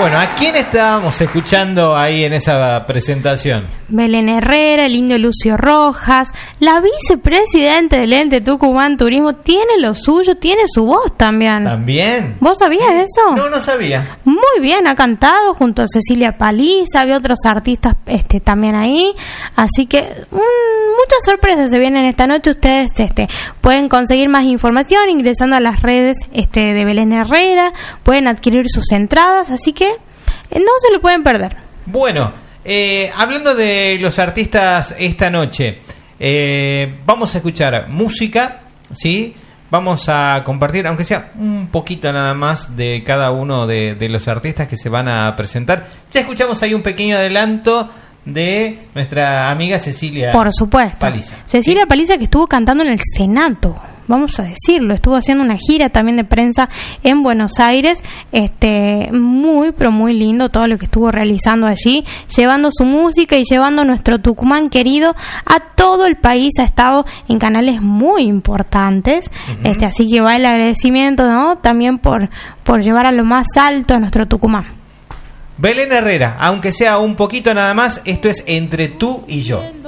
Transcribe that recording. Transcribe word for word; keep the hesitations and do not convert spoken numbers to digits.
Bueno, ¿a quién estábamos escuchando ahí en esa presentación? Belén Herrera, el indio Lucio Rojas, la vicepresidenta del ente Tucumán Turismo, tiene lo suyo, tiene su voz también. ¿También? ¿Vos sabías sí. eso? No, no sabía. Muy bien, ha cantado junto a Cecilia Paliza, había otros artistas este también ahí, así que mmm, muchas sorpresas se vienen esta noche. Ustedes este pueden conseguir más información ingresando a las redes este de Belén Herrera, pueden adquirir sus entradas, así que no se lo pueden perder. Bueno, eh, hablando de los artistas esta noche, eh, vamos a escuchar música, ¿sí? Vamos a compartir, aunque sea un poquito nada más, de cada uno de, de los artistas que se van a presentar. Ya escuchamos ahí un pequeño adelanto de nuestra amiga Cecilia Por supuesto. Paliza. Cecilia ¿sí? Paliza, que estuvo cantando en el Senato, vamos a decirlo, estuvo haciendo una gira también de prensa en Buenos Aires, este muy pero muy lindo todo lo que estuvo realizando allí, llevando su música y llevando nuestro Tucumán querido a todo el país. Ha estado en canales muy importantes, uh-huh. este así que va el agradecimiento, ¿no? También por por llevar a lo más alto a nuestro Tucumán. Belén Herrera, aunque sea un poquito nada más, esto es Entre tú y yo.